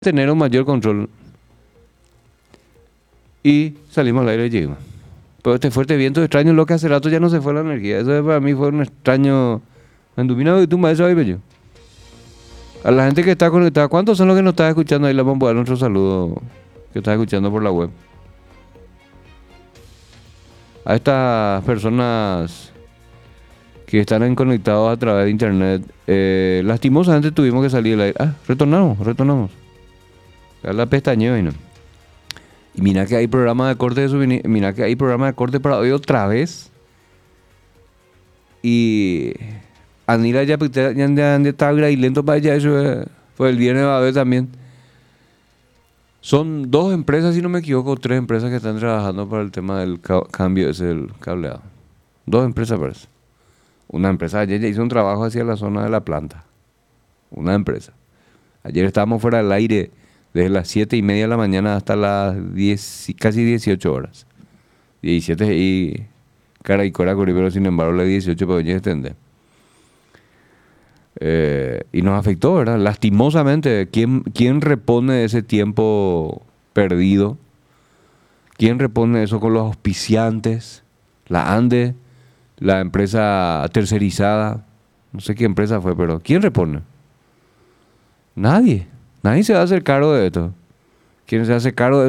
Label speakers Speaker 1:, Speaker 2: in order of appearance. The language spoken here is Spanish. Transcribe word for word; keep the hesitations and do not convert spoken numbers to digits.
Speaker 1: tener un mayor control. Y salimos al aire y llegamos. Pero este fuerte viento extraño, lo que hace rato ya no se fue la energía. Eso para mí fue un extraño. Anduvina de tu maestro ahí, bello. A la gente que está conectada, ¿cuántos son los que nos están escuchando ahí? Les vamos a dar nuestro saludo que está escuchando por la web. A estas personas que están conectados a través de internet, eh, lastimosamente tuvimos que salir del aire. Ah, retornamos, retornamos. La pestañeo y no. Y mira que hay programa de corte de su, mira que hay programa de corte para hoy otra vez. Y Anila ya ya está y lento para allá, eso fue el viernes va a ver también. Son dos empresas, si no me equivoco, tres empresas que están trabajando para el tema del ca- cambio ese del cableado. Dos empresas parece. Una empresa ayer ya hizo un trabajo hacia la zona de la planta. Una empresa. Ayer estábamos fuera del aire desde las siete y media de la mañana hasta las diez, casi dieciocho horas. diecisiete y cara y cora, pero sin embargo las dieciocho para venir a extender. Eh, y nos afectó, ¿verdad? Lastimosamente, ¿quién, ¿quién repone ese tiempo perdido? ¿Quién repone eso con los auspiciantes? La ANDE, la empresa tercerizada, no sé qué empresa fue, pero ¿quién repone? Nadie. Nadie se va a hacer cargo de esto. ¿Quién se hace cargo de